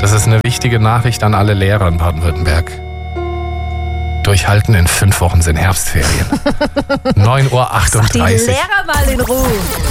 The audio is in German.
Das ist eine wichtige Nachricht an alle Lehrer in Baden-Württemberg. Durchhalten, in 5 Wochen sind Herbstferien. 9:38 Uhr. Die Lehrer mal in Ruhe.